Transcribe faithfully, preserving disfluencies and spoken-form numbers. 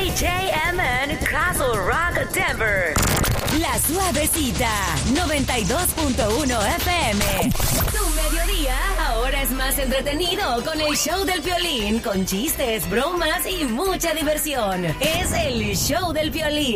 J M N Castle Rock Denver. La Suavecita, noventa y dos punto uno F M. Tu mediodía ahora es más entretenido con el show del Piolín, con chistes, bromas y mucha diversión. Es el show del Piolín.